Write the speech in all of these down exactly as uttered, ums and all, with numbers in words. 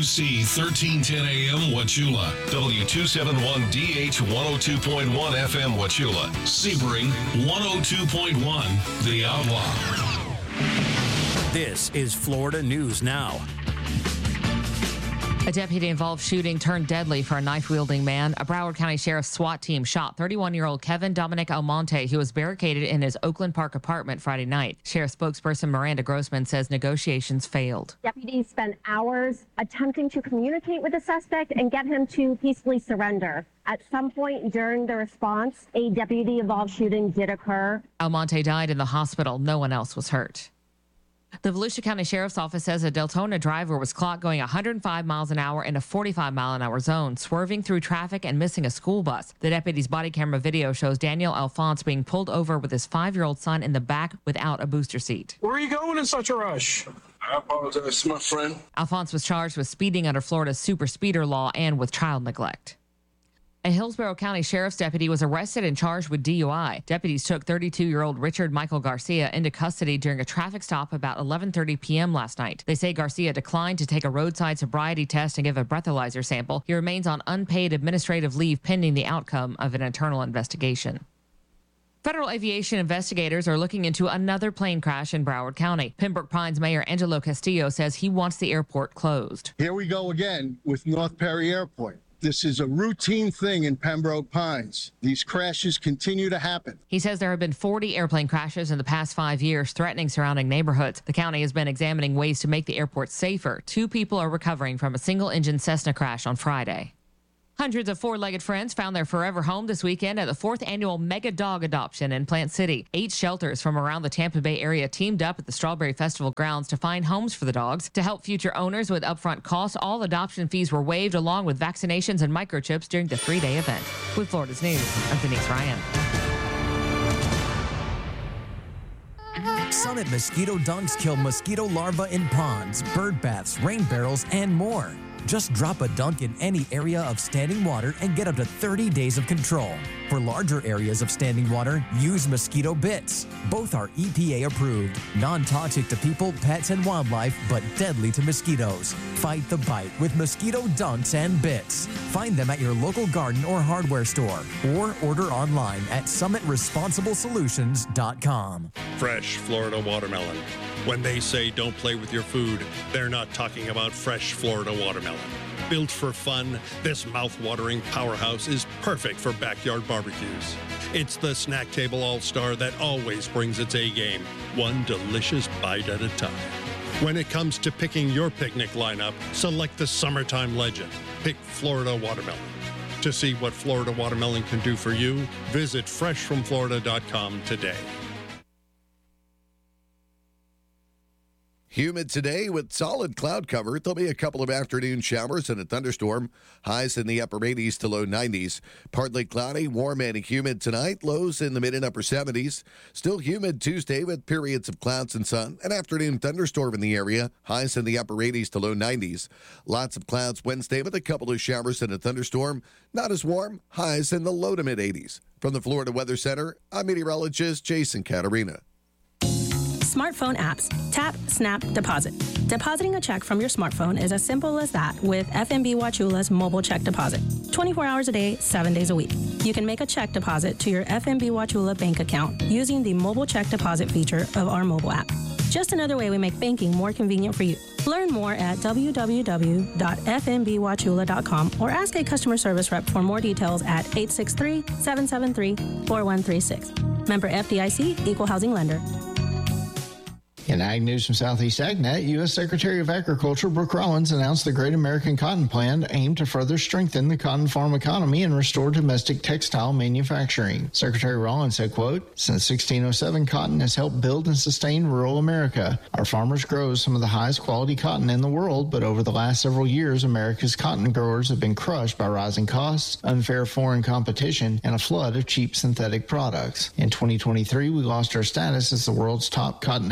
C thirteen ten A M Wauchula, W two seventy-one D H one oh two point one F M Wauchula, Sebring one oh two point one, The Outlaw. This is Florida News Now. A deputy-involved shooting turned deadly for a knife-wielding man. A Broward County Sheriff's SWAT team shot thirty-one-year-old Kevin Dominic Almonte, who was barricaded in his Oakland Park apartment Friday night. Sheriff spokesperson Miranda Grossman says negotiations failed. Deputies spent hours attempting to communicate with the suspect and get him to peacefully surrender. At some point during the response, a deputy-involved shooting did occur. Almonte died in the hospital. No one else was hurt. The Volusia County Sheriff's Office says a Deltona driver was clocked going one hundred five miles an hour in a forty-five mile an hour zone, swerving through traffic and missing a school bus. The deputy's body camera video shows Daniel Alphonse being pulled over with his five-year-old son in the back without a booster seat. Where are you going in such a rush? I apologize, my friend. Alphonse was charged with speeding under Florida's super speeder law and with child neglect. A Hillsborough County Sheriff's deputy was arrested and charged with D U I. Deputies took thirty-two-year-old Richard Michael Garcia into custody during a traffic stop about eleven thirty p.m. last night. They say Garcia declined to take a roadside sobriety test and give a breathalyzer sample. He remains on unpaid administrative leave pending the outcome of an internal investigation. Federal aviation investigators are looking into another plane crash in Broward County. Pembroke Pines Mayor Angelo Castillo says he wants the airport closed. Here we go again with North Perry Airport. This is a routine thing in Pembroke Pines. These crashes continue to happen. He says there have been forty airplane crashes in the past five years, threatening surrounding neighborhoods. The county has been examining ways to make the airport safer. Two people are recovering from a single-engine Cessna crash on Friday. Hundreds of four-legged friends found their forever home this weekend at the fourth annual Mega Dog Adoption in Plant City. Eight shelters from around the Tampa Bay area teamed up at the Strawberry Festival grounds to find homes for the dogs. To help future owners with upfront costs, all adoption fees were waived along with vaccinations and microchips during the three-day event. With Florida's News, I'm Denise Ryan. Summit Mosquito Dunks kill mosquito larvae in ponds, bird baths, rain barrels, and more. Just drop a dunk in any area of standing water and get up to thirty days of control. For larger areas of standing water, use Mosquito Bits. Both are E P A approved, non-toxic to people, pets, and wildlife, but deadly to mosquitoes. Fight the bite with Mosquito Dunks and Bits. Find them at your local garden or hardware store, or order online at summit responsible solutions dot com. Fresh Florida watermelon. When they say don't play with your food, they're not talking about fresh Florida watermelon. Built for fun, this mouth-watering powerhouse is perfect for backyard barbecues. It's the snack table all-star that always brings its A-game, one delicious bite at a time. When it comes to picking your picnic lineup, select the summertime legend. Pick Florida watermelon. To see what Florida watermelon can do for you, visit fresh from florida dot com today. Humid today with solid cloud cover. There'll be a couple of afternoon showers and a thunderstorm. Highs in the upper eighties to low nineties. Partly cloudy, warm and humid tonight. Lows in the mid and upper seventies. Still humid Tuesday with periods of clouds and sun. An afternoon thunderstorm in the area. Highs in the upper eighties to low nineties. Lots of clouds Wednesday with a couple of showers and a thunderstorm. Not as warm. Highs in the low to mid eighties. From the Florida Weather Center, I'm meteorologist Jason Catarina. Smartphone apps. Tap, snap, deposit. Depositing a check from your smartphone is as simple as that with F M B Wauchula's mobile check deposit. twenty-four hours a day, seven days a week. You can make a check deposit to your F M B Wauchula bank account using the mobile check deposit feature of our mobile app. Just another way we make banking more convenient for you. Learn more at w w w dot f m b wauchula dot com or ask a customer service rep for more details at eight six three, seven seven three, four one three six. Member F D I C, Equal Housing Lender. In Ag News from Southeast AgNet, U S Secretary of Agriculture Brooke Rollins announced the Great American Cotton Plan aimed to further strengthen the cotton farm economy and restore domestic textile manufacturing. Secretary Rollins said, quote, "Since sixteen oh seven, cotton has helped build and sustain rural America. Our farmers grow some of the highest quality cotton in the world, but over the last several years, America's cotton growers have been crushed by rising costs, unfair foreign competition, and a flood of cheap synthetic products. In twenty twenty-three, we lost our status as the world's top cotton exporter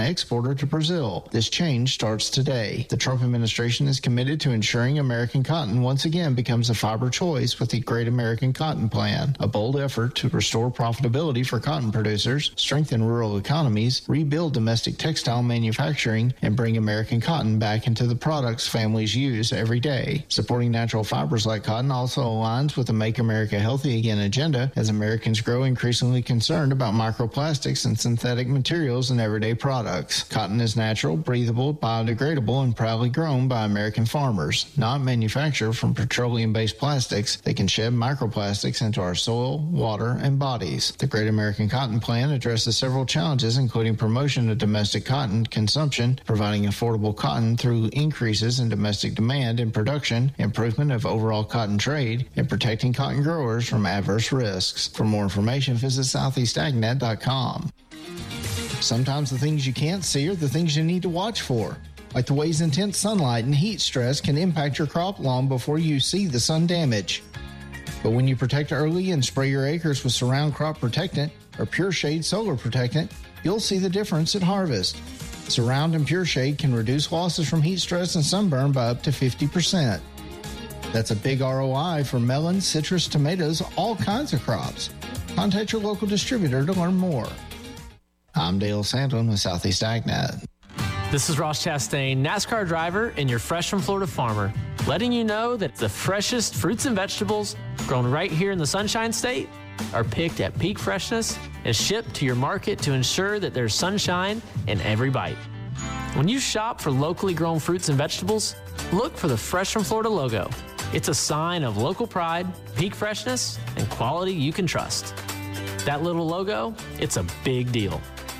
exporter to Brazil. This change starts today. The Trump administration is committed to ensuring American cotton once again becomes a fiber choice with the Great American Cotton Plan, a bold effort to restore profitability for cotton producers, strengthen rural economies, rebuild domestic textile manufacturing, and bring American cotton back into the products families use every day. Supporting natural fibers like cotton also aligns with the Make America Healthy Again agenda as Americans grow increasingly concerned about microplastics and synthetic materials in everyday products. Cotton is natural, breathable, biodegradable, and proudly grown by American farmers, not manufactured from petroleum-based plastics that can shed microplastics into our soil, water, and bodies. The Great American Cotton Plan addresses several challenges, including promotion of domestic cotton consumption, providing affordable cotton through increases in domestic demand and production, improvement of overall cotton trade, and protecting cotton growers from adverse risks. For more information, visit southeast ag net dot com. Sometimes the things you can't see are the things you need to watch for, like the ways intense sunlight and heat stress can impact your crop long before you see the sun damage. But when you protect early and spray your acres with Surround Crop Protectant or Pure Shade Solar Protectant, you'll see the difference at harvest. Surround and Pure Shade can reduce losses from heat stress and sunburn by up to fifty percent. That's a big R O I for melons, citrus, tomatoes, all kinds of crops. Contact your local distributor to learn more. I'm Dale Sandlin with Southeast AgNet. This is Ross Chastain, NASCAR driver and your Fresh from Florida farmer, letting you know that the freshest fruits and vegetables grown right here in the Sunshine State are picked at peak freshness and shipped to your market to ensure that there's sunshine in every bite. When you shop for locally grown fruits and vegetables, look for the Fresh from Florida logo. It's a sign of local pride, peak freshness, and quality you can trust. That little logo, it's a big deal.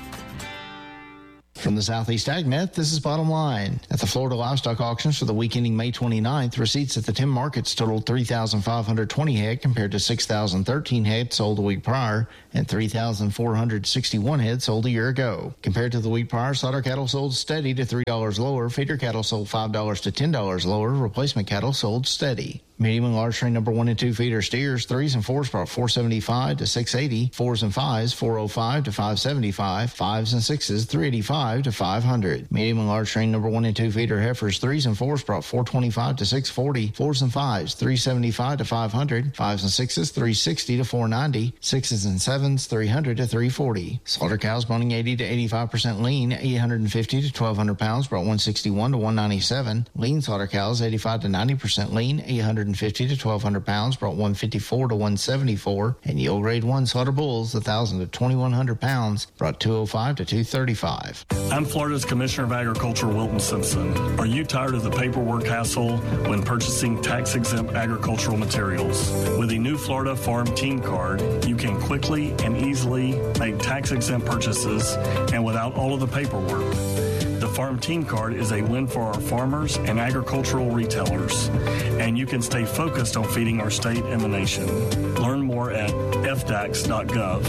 From the Southeast AgNet, this is Bottom Line. At the Florida Livestock Auctions for the week ending May twenty-ninth, receipts at the Tim markets totaled three thousand five hundred twenty head compared to six thousand thirteen head sold the week prior and three thousand four hundred sixty-one head sold a year ago. Compared to the week prior, slaughter cattle sold steady to three dollars lower, feeder cattle sold five dollars to ten dollars lower, replacement cattle sold steady. Medium and large train number one and two feeder steers, threes and fours brought four seventy-five to six eighty, fours and fives four oh five to five seventy-five, fives and sixes three eighty-five to five hundred. Medium and large train number one and two feeder heifers, threes and fours brought four twenty-five to six forty, fours and fives three seventy-five to five hundred, fives and sixes three sixty to four ninety, sixes and sevens three hundred to three forty. Slaughter cows boning eighty to eighty-five percent lean, eight hundred fifty to twelve hundred pounds brought one sixty-one to one ninety-seven. Lean slaughter cows eighty-five to ninety percent lean, eight hundred fifty to twelve hundred pounds brought one fifty-four to one seventy-four, and yield grade one slaughter bulls one thousand to twenty-one hundred pounds brought two oh five to two thirty-five. I'm Florida's Commissioner of Agriculture, Wilton Simpson. Are you tired of the paperwork hassle when purchasing tax-exempt agricultural materials? With the new Florida Farm Team Card, you can quickly and easily make tax-exempt purchases and without all of the paperwork. The Farm Team Card is a win for our farmers and agricultural retailers, and you can stay focused on feeding our state and the nation. Learn more at f d a x dot gov.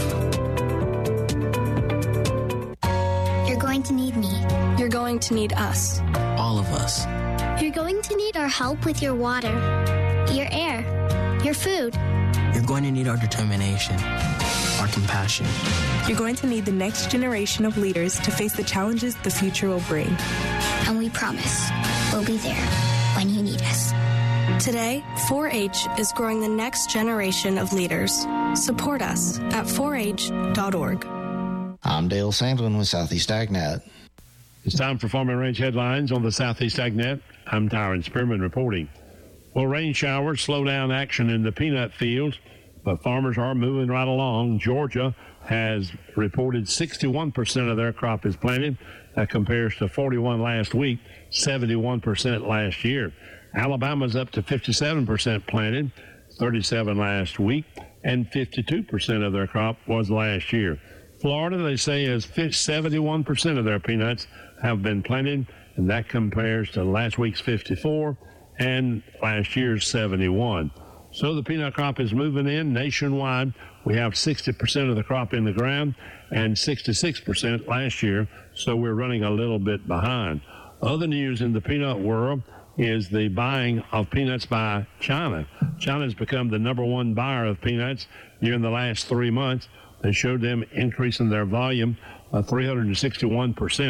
You're going to need me. You're going to need us. All of us. You're going to need our help with your water, your air, your food. You're going to need our determination, our compassion. You're going to need the next generation of leaders to face the challenges the future will bring. And we promise we'll be there when you need us. Today, four H is growing the next generation of leaders. Support us at four H dot org. I'm Dale Sandlin with Southeast AgNet. It's time for Farm and Ranch headlines on the Southeast AgNet. I'm Tyron Spearman reporting. Well, rain showers slow down action in the peanut fields, but farmers are moving right along. Georgia has reported sixty-one percent of their crop is planted. That compares to forty-one last week, seventy-one percent last year. Alabama's up to fifty-seven percent planted, thirty-seven last week, and fifty-two percent of their crop was last year. Florida, they say, is seventy-one percent of their peanuts have been planted, and that compares to last week's fifty-four and last year's seventy-one. So the peanut crop is moving in nationwide. We have sixty percent of the crop in the ground and sixty-six percent last year, so we're running a little bit behind. Other news in the peanut world is the buying of peanuts by China. China has become the number one buyer of peanuts during the last three months. They showed them increasing their volume uh, three hundred sixty-one percent,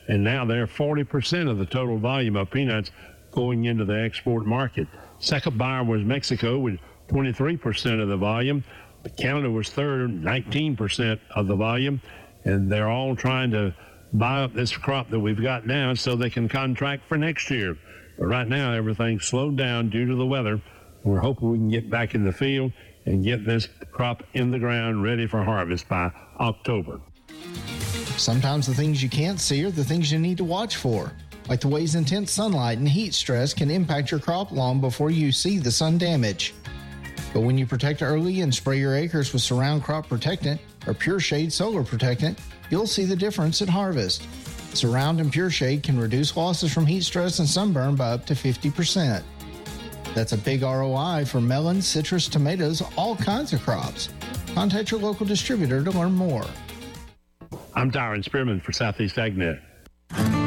and now they're forty percent of the total volume of peanuts going into the export market. Second buyer was Mexico with twenty-three percent of the volume. Canada was third, nineteen percent of the volume, and they're all trying to buy up this crop that we've got now so they can contract for next year. But right now, everything's slowed down due to the weather. We're hoping we can get back in the field and get this crop in the ground ready for harvest by October. Sometimes the things you can't see are the things you need to watch for, like the ways intense sunlight and heat stress can impact your crop long before you see the sun damage. But when you protect early and spray your acres with Surround Crop Protectant or Pure Shade Solar Protectant, you'll see the difference at harvest. Surround and Pure Shade can reduce losses from heat stress and sunburn by up to fifty percent. That's a big R O I for melons, citrus, tomatoes, all kinds of crops. Contact your local distributor to learn more. I'm Tyron Spearman for Southeast AgNet.